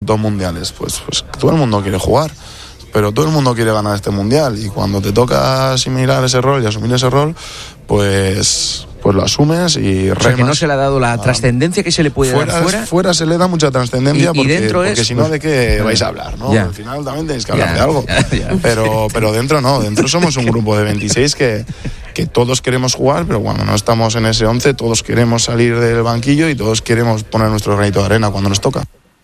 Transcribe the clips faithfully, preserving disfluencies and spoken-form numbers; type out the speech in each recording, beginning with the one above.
dos mundiales, pues, pues todo el mundo quiere jugar, pero todo el mundo quiere ganar este mundial, y cuando te toca asimilar ese rol y asumir ese rol, pues, pues lo asumes y remas. O sea, que no se le ha dado la ah, trascendencia que se le puede fuera, dar fuera. Fuera se le da mucha trascendencia, y, y porque, dentro porque es, si no, pues, ¿de qué vais a hablar? ¿No? Al final también tenéis que hablar ya, de algo. Ya, ya. Pero, pero dentro no, dentro somos un grupo de veintiséis que, que todos queremos jugar, pero cuando no estamos en ese once, todos queremos salir del banquillo y todos queremos poner nuestro granito de arena cuando nos toca.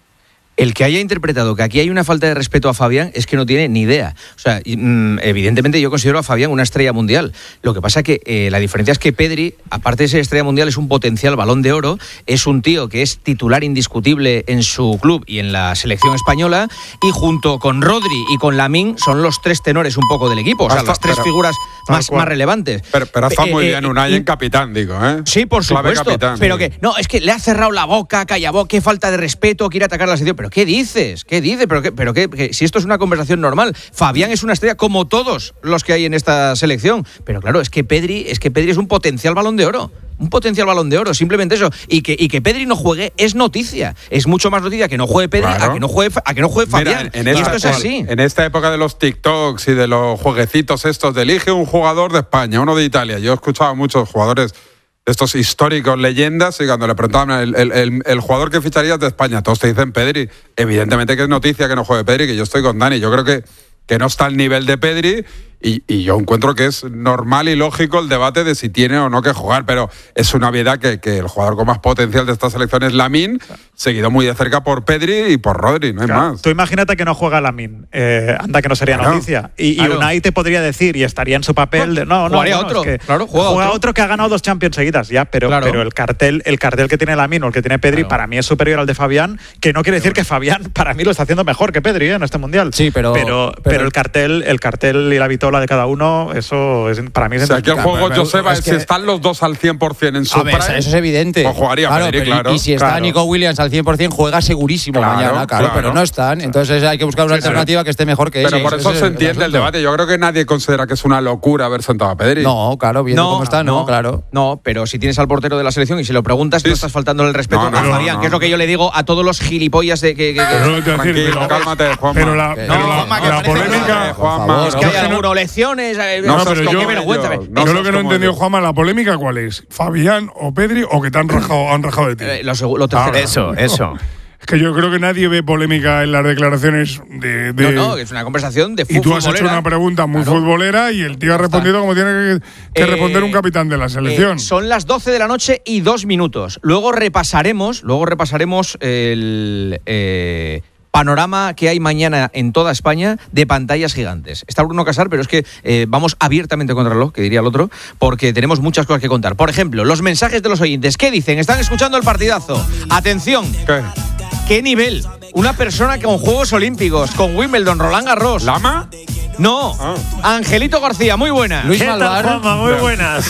El que haya interpretado que aquí hay una falta de respeto a Fabián es que no tiene ni idea. O sea, evidentemente yo considero a Fabián una estrella mundial. Lo que pasa es que eh, la diferencia es que Pedri, aparte de ser estrella mundial, es un potencial Balón de Oro, es un tío que es titular indiscutible en su club y en la selección española, y junto con Rodri y con Lamine son los tres tenores un poco del equipo, o sea, hasta, las tres pero, figuras más, más relevantes. Pero, pero está muy eh, bien Unai eh, en capitán, digo, ¿eh? Sí, por Clave supuesto. Capitán, pero sí. que, no, es que le ha cerrado la boca, callabó, qué falta de respeto, quiere atacar la selección. ¿Pero qué dices? ¿Qué dices? ¿Pero qué? Pero qué, que, si esto es una conversación normal. Fabián es una estrella como todos los que hay en esta selección. Pero claro, es que Pedri, es que Pedri es un potencial Balón de Oro. Un potencial Balón de Oro, simplemente eso. Y que, y que Pedri no juegue es noticia. Es mucho más noticia que no juegue Pedri claro. a que no juegue, a que no juegue Fabián. Mira, en, en y esta, esto es así. En esta época de los TikToks y de los jueguecitos estos, de elige un jugador de España, uno de Italia. Yo he escuchado a muchos jugadores de estos históricos leyendas, y cuando le preguntaban el, el, el, el jugador que ficharías de España, todos te dicen Pedri. Evidentemente que es noticia que no juegue Pedri, que yo estoy con Dani. Yo creo que, que no está al nivel de Pedri, y, y yo encuentro que es normal y lógico el debate de si tiene o no que jugar, pero es una obviedad que, que el jugador con más potencial de esta selección es Lamine, seguido muy de cerca por Pedri y por Rodri, no hay claro, más. Tú imagínate que no juega Lamine, eh, anda que no sería claro. noticia. Y, claro. y Unai te podría decir, y estaría en su papel de no, no, jugaría no, otro, es que claro, juega, juega otro. otro que ha ganado dos Champions seguidas, ya, pero, claro. pero el cartel, el cartel que tiene Lamine o el que tiene Pedri, claro. para mí es superior al de Fabián, que no quiere decir que Fabián para mí lo está haciendo mejor que Pedri ¿eh? en este mundial. Sí, pero pero, pero, pero el cartel, el cartel y la vitola de cada uno, eso es, para mí es. O sea, aquí el juego, Joseba, es que si están los dos al cien por cien en su a ver, prime, eso es evidente. O jugaría claro, Pedri, pero, claro. Y si está claro. Nico Williams al cien por cien, juega segurísimo claro, mañana, claro, claro, pero no están. Entonces hay que buscar una sí, alternativa sí. que esté mejor que pero ese. Pero por eso ese se es entiende el, el debate. Yo creo que nadie considera que es una locura haber sentado a Pedri. No, claro, viendo no, cómo está, no, no, claro. No, pero si tienes al portero de la selección y se lo preguntas, sí. no estás faltando el respeto no, no, a Fabián, no, no. que es lo que yo le digo a todos los gilipollas de que. que, que pero no Tranquilo, decir, pero, cálmate, Juanma. Pero la, que, pero no, la, Juanma, que la polémica. Juanma, es que hay algunas lecciones. No, no, pero yo, yo, qué vergüenza. yo, no yo lo que no he entendido, Juanma, la polémica, ¿cuál es? ¿Fabián o Pedri o que te han rajado, han rajado de ti? Eh, lo, lo tercero. Ah, eso, eso. Es que yo creo que nadie ve polémica en las declaraciones de… de no, no, es una conversación de fútbol. Y tú has hecho una pregunta muy claro. futbolera y el tío ha respondido como tiene que, que eh, responder un capitán de la selección. Eh, son las doce de la noche y dos minutos. Luego repasaremos, luego repasaremos el… Eh, panorama que hay mañana en toda España de pantallas gigantes. Está Bruno Casar, pero es que eh, vamos abiertamente contra el reloj, que diría el otro, porque tenemos muchas cosas que contar. Por ejemplo, los mensajes de los oyentes. ¿Qué dicen? Están escuchando el partidazo. Atención. ¿Qué? ¿Qué nivel? Una persona con Juegos Olímpicos, con Wimbledon, Roland Garros. ¿Lama? No, ah. Angelito García, muy buena. Luis Malvar. Juanma, muy buenas.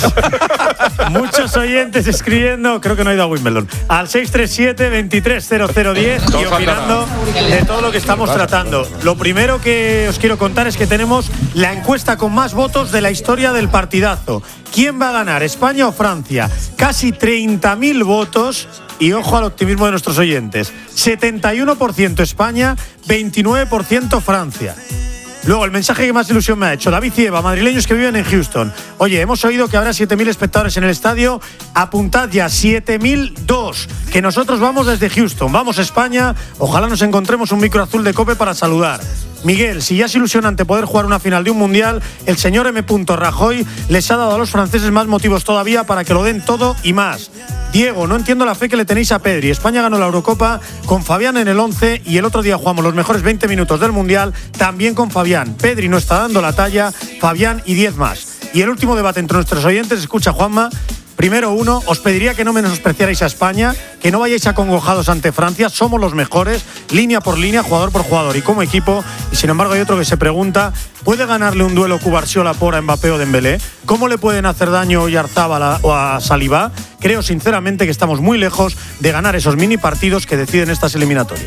Muchos oyentes escribiendo, creo que no ha ido a Wimbledon, al seis tres siete, veintitrés cero cero diez y opinando de todo lo que estamos tratando. Lo primero que os quiero contar es que tenemos la encuesta con más votos de la historia del partidazo. ¿Quién va a ganar, España o Francia? Casi treinta mil votos. Y ojo al optimismo de nuestros oyentes. setenta y uno por ciento España, veintinueve por ciento Francia. Luego, el mensaje que más ilusión me ha hecho. David Cieva, madrileños que viven en Houston. Oye, hemos oído que habrá siete mil espectadores en el estadio. Apuntad ya, siete mil dos. Que nosotros vamos desde Houston. Vamos a España. Ojalá nos encontremos un micro azul de COPE para saludar. Miguel, si ya es ilusionante poder jugar una final de un mundial, el señor M. Rajoy les ha dado a los franceses más motivos todavía para que lo den todo y más. Diego, no entiendo la fe que le tenéis a Pedri. España ganó la Eurocopa con Fabián en el once y el otro día jugamos los mejores veinte minutos del mundial también con Fabián. Pedri no está dando la talla, Fabián y diez más. Y el último debate entre nuestros oyentes, escucha Juanma. Primero uno, os pediría que no menospreciarais a España, que no vayáis acongojados ante Francia, somos los mejores, línea por línea, jugador por jugador y como equipo. Y sin embargo hay otro que se pregunta, ¿puede ganarle un duelo Cubarsí-Olapor a Mbappé o Dembélé? ¿Cómo le pueden hacer daño Oyarzábal o a Saliba? Creo sinceramente que estamos muy lejos de ganar esos mini partidos que deciden estas eliminatorias.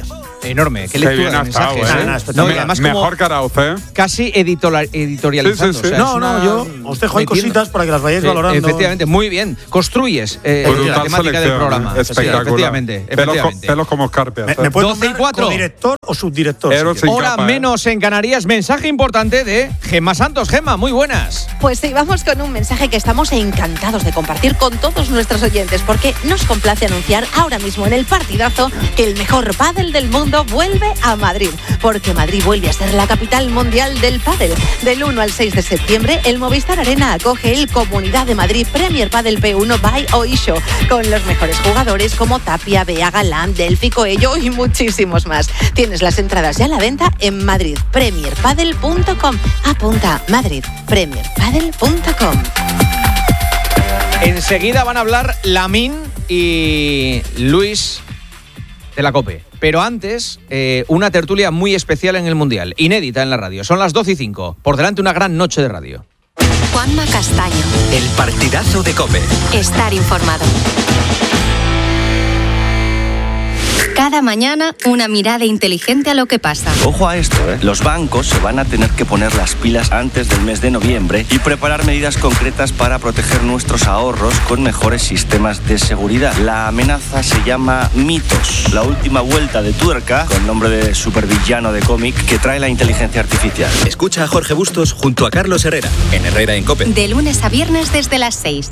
Enorme. Qué Qué lectura bien de ha estado, mensajes. ¿eh? ¿eh? Nada, espectacular. No, y además como Mejor que Arauz, ¿eh? casi editorial, editorializando. Sí, sí, sí. o sea, No, es no, una- yo os dejo ahí metiendo. cositas para que las vayáis Sí, valorando. Efectivamente, muy bien. Construyes eh, Brutal la temática selección, del programa. ¿eh? Espectacular. Sí, efectivamente. Pelos, co- efectivamente. pelos como escarpias. Me, ¿eh? me puedes doce y nombrar cuatro. director o subdirector. si Eros quieres. sin Hora capa, ¿eh? menos en Canarias. Mensaje importante de Gemma Santos. Gemma, muy buenas. Pues sí, vamos con un mensaje que estamos encantados de compartir con todos nuestros oyentes, porque nos complace anunciar ahora mismo en el partidazo que el mejor pádel del mundo vuelve a Madrid, porque Madrid vuelve a ser la capital mundial del pádel. Del uno al seis de septiembre, el Movistar Arena acoge el Comunidad de Madrid Premier Padel P uno by Oisho, con los mejores jugadores como Tapia, Bea, Galán, Delphi, Coello y muchísimos más. Tienes las entradas ya a la venta en madrid premier padel punto com. Apunta, madrid premier padel punto com. Enseguida van a hablar Lamín y Luis de la COPE. Pero antes, eh, una tertulia muy especial en el Mundial, inédita en la radio. Son las doce y cinco. Por delante una gran noche de radio. Juanma Castaño. El partidazo de COPE. Estar informado. Cada mañana, una mirada inteligente a lo que pasa. Ojo a esto, ¿eh? Los bancos se van a tener que poner las pilas antes del mes de noviembre y preparar medidas concretas para proteger nuestros ahorros con mejores sistemas de seguridad. La amenaza se llama Mitos, la última vuelta de tuerca, con nombre de supervillano de cómic, que trae la inteligencia artificial. Escucha a Jorge Bustos junto a Carlos Herrera, en Herrera en COPE. De lunes a viernes desde las seis.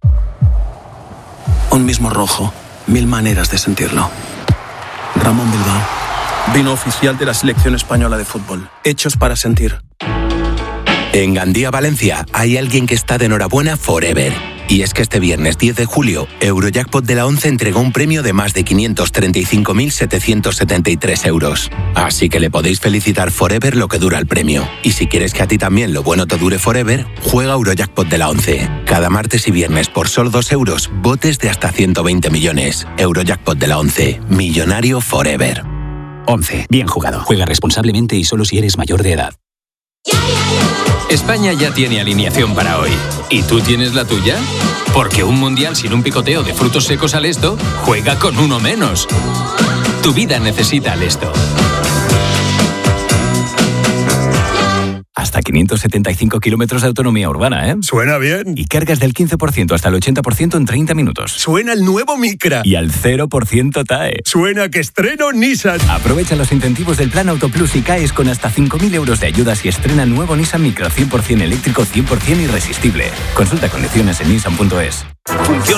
Un mismo rojo, mil maneras de sentirlo. Ramón Bilbao, vino oficial de la selección española de fútbol. Hechos para sentir. En Gandía, Valencia, hay alguien que está de enhorabuena forever. Y es que este viernes diez de julio, Eurojackpot de la once entregó un premio de más de quinientos treinta y cinco mil setecientos setenta y tres euros. Así que le podéis felicitar forever lo que dura el premio. Y si quieres que a ti también lo bueno te dure forever, juega Eurojackpot de la once. Cada martes y viernes por solo dos euros, botes de hasta ciento veinte millones. Eurojackpot de la once. Millonario forever. once. Bien jugado. Juega responsablemente y solo si eres mayor de edad. España ya tiene alineación para hoy. ¿Y tú tienes la tuya? Porque un mundial sin un picoteo de frutos secos al esto juega con uno menos. Tu vida necesita al esto. Hasta quinientos setenta y cinco kilómetros de autonomía urbana, ¿eh? Suena bien. Y cargas del quince por ciento hasta el ochenta por ciento en treinta minutos. Suena el nuevo Micra. Y al cero por ciento T A E. Suena que estreno Nissan. Aprovecha los incentivos del Plan Auto Plus y caes con hasta cinco mil euros de ayudas y estrena nuevo Nissan Micra cien por ciento eléctrico, cien por ciento irresistible. Consulta condiciones en nissan punto es. Funciona